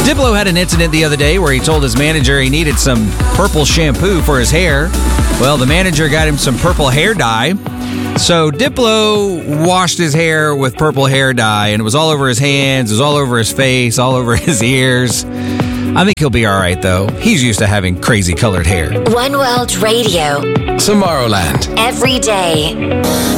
Diplo had an incident the other day where he told his manager he needed some purple shampoo for his hair. Well, the manager got him some purple hair dye. So Diplo washed his hair with purple hair dye, and it was all over his hands, it was all over his face, all over his ears. I think he'll be all right, though. He's used to having crazy colored hair. One World Radio. Tomorrowland. Every day.